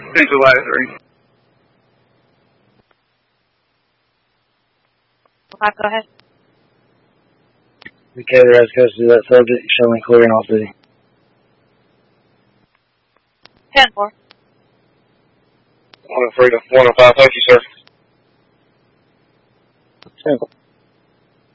Thanks for live, sorry. Go ahead. Okay, the rest goes to that subject, showing clear in all city. 10-4. 103 to 105, thank you, sir. Simple.